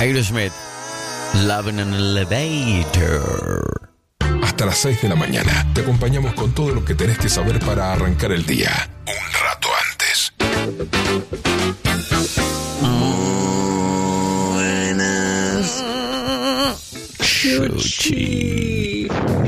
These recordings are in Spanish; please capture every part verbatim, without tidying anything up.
Aerosmith, Love in an Elevator. Hasta las seis de la mañana te acompañamos con todo lo que tenés que saber para arrancar el día un rato antes. Oh, buenas. Chuchi.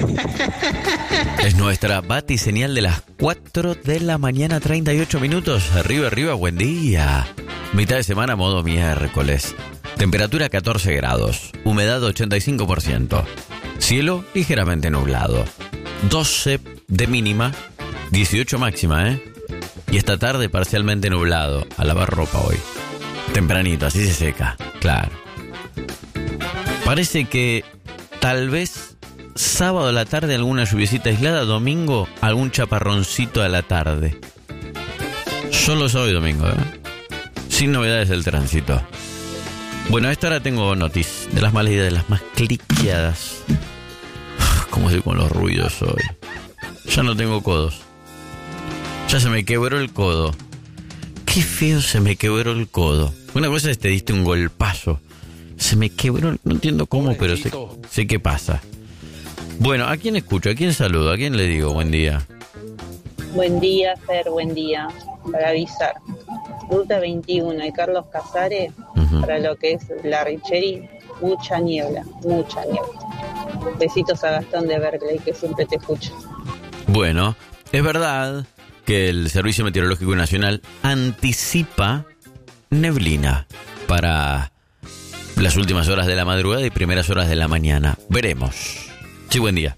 Es nuestra bati señal de las cuatro de la mañana, treinta y ocho minutos. Arriba, arriba, buen día. Mitad de semana, modo miércoles. Temperatura catorce grados. Humedad ochenta y cinco por ciento. Cielo ligeramente nublado. doce de mínima, dieciocho máxima, ¿eh? Y esta tarde parcialmente nublado. A lavar ropa hoy. Tempranito, así se seca, claro. Parece que tal vez sábado a la tarde alguna lluviecita aislada, domingo algún chaparroncito a la tarde. Solo sábado y domingo, ¿eh? Sin novedades del tránsito. Bueno, a esta hora tengo noticias de las más leídas, de las más cliqueadas. ¿Cómo estoy con los ruidos hoy? Ya no tengo codos. Ya se me quebró el codo. Qué feo se me quebró el codo. Una cosa es te diste un golpazo. Se me quebró, no entiendo cómo, pero sé, sé qué pasa. Bueno, ¿a quién escucho? ¿A quién saludo? ¿A quién le digo buen día? Buen día, Fer, buen día. Para avisar, Ruta veintiuno y Carlos Casares, uh-huh. Para lo que es la Richeri, mucha niebla, mucha niebla. Besitos a Gastón de Berkeley, que siempre te escucha. Bueno, es verdad que el Servicio Meteorológico Nacional anticipa neblina para las últimas horas de la madrugada y primeras horas de la mañana. Veremos. Sí, buen día.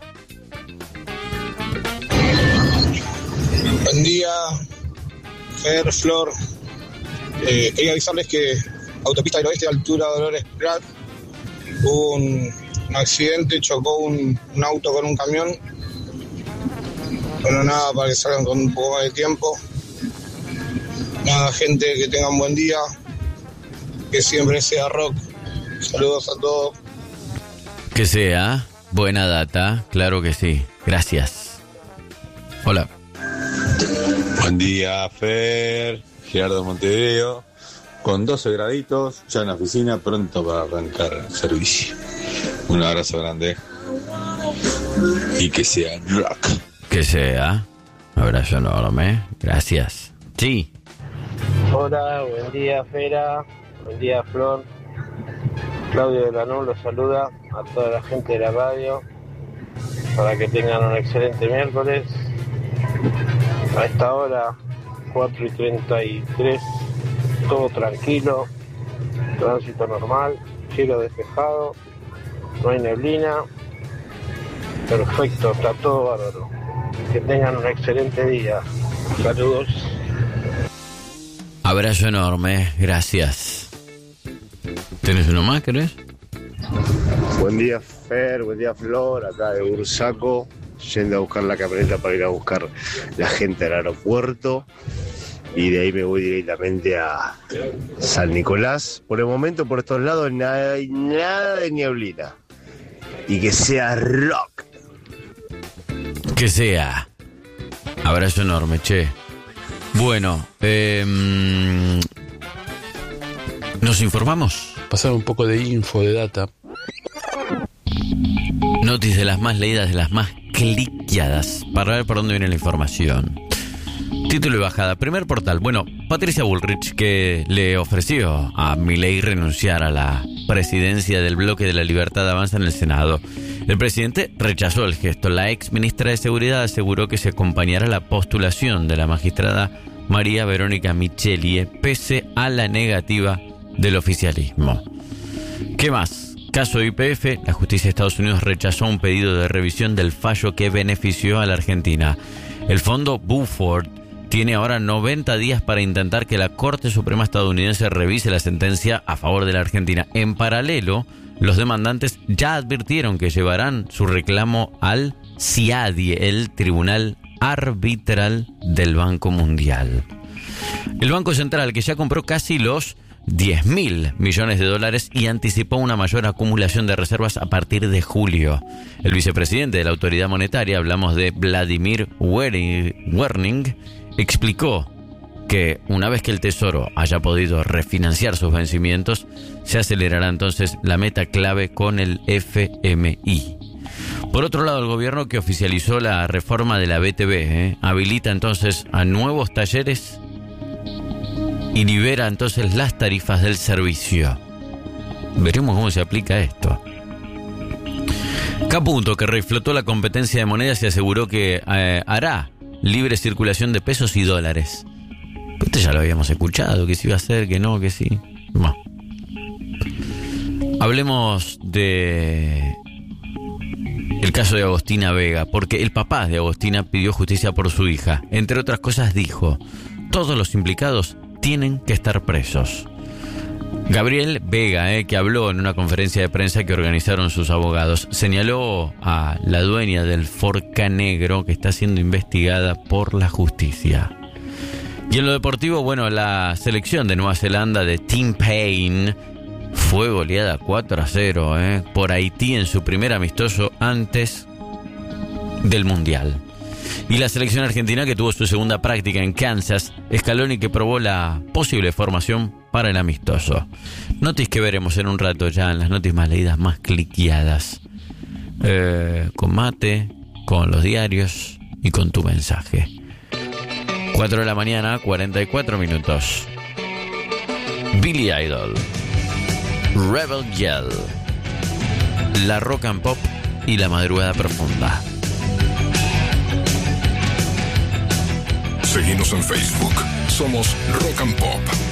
Buen día, Fer, Flor. Eh, quería avisarles que autopista del oeste, altura Dolores Prat, hubo un, un accidente, chocó un, un auto con un camión. Bueno, nada, para que salgan con un poco más de tiempo. Nada, gente, que tengan buen día, que siempre sea rock. Saludos a todos. Que sea buena data, claro que sí. Gracias. Hola. Buen día, Fer. Gerardo Montevideo. Con doce graditos, ya en la oficina, pronto para arrancar el servicio. Un abrazo grande. Y que sea rock. Que sea. Abrazo enorme. Gracias. Sí. Hola, buen día, Fera. Buen día, Flor. Claudio de Lanús los saluda a toda la gente de la radio para que tengan un excelente miércoles. A esta hora, cuatro y treinta y tres, todo tranquilo, tránsito normal, cielo despejado, no hay neblina, perfecto, está todo bárbaro. Que tengan un excelente día. Saludos. Abrazo enorme, gracias. ¿Tenés uno más, querés? Buen día, Fer, buen día, Flor, acá de Bursaco, yendo a buscar la camioneta para ir a buscar la gente al aeropuerto y de ahí me voy directamente a San Nicolás. Por el momento, por estos lados, nada, nada de nieblina. Y que sea rock. Que sea. Abrazo enorme, che. Bueno, eh, ¿nos informamos? Pasar un poco de info, de data. Noticias de las más leídas, de las más cliqueadas, para ver por dónde viene la información. Título y bajada. Primer portal. Bueno, Patricia Bullrich, que le ofreció a Milei renunciar a la presidencia del Bloque de la Libertad Avanza en el Senado. El presidente rechazó el gesto. La ex ministra de Seguridad aseguró que se acompañará la postulación de la magistrada María Verónica Michelie, pese a la negativa del oficialismo. ¿Qué más? Caso I P F, la justicia de Estados Unidos rechazó un pedido de revisión del fallo que benefició a la Argentina. El fondo Buford tiene ahora noventa días para intentar que la Corte Suprema estadounidense revise la sentencia a favor de la Argentina. En paralelo, los demandantes ya advirtieron que llevarán su reclamo al C I A D I E, el Tribunal Arbitral del Banco Mundial. El Banco Central, que ya compró casi los diez mil millones de dólares y anticipó una mayor acumulación de reservas a partir de julio. El vicepresidente de la autoridad monetaria, hablamos de Vladimir Werning, explicó que una vez que el Tesoro haya podido refinanciar sus vencimientos, se acelerará entonces la meta clave con el F M I. Por otro lado, el gobierno que oficializó la reforma de la B T V ¿eh? habilita entonces a nuevos talleres y libera entonces las tarifas del servicio. Veremos cómo se aplica esto. Capunto, que reflotó la competencia de monedas y aseguró que eh, hará libre circulación de pesos y dólares. Esto ya lo habíamos escuchado, que sí iba a hacer, que no, que sí. Bueno. Hablemos de el caso de Agostina Vega, porque el papá de Agostina pidió justicia por su hija. Entre otras cosas dijo: todos los implicados tienen que estar presos. Gabriel Vega, eh, que habló en una conferencia de prensa que organizaron sus abogados, señaló a la dueña del Forca Negro que está siendo investigada por la justicia. Y en lo deportivo, bueno, la selección de Nueva Zelanda de Team Payne fue goleada cuatro a cero eh, por Haití en su primer amistoso antes del Mundial. Y la selección argentina, que tuvo su segunda práctica en Kansas, Scaloni, que probó la posible formación para el amistoso. Notis que veremos en un rato ya en las noticias más leídas, más cliqueadas. Eh, con Mate, con los diarios y con tu mensaje. cuatro de la mañana, cuarenta y cuatro minutos. Billy Idol, Rebel Yell, la Rock and Pop y la Madrugada Profunda. Seguimos en Facebook. Somos Rock and Pop.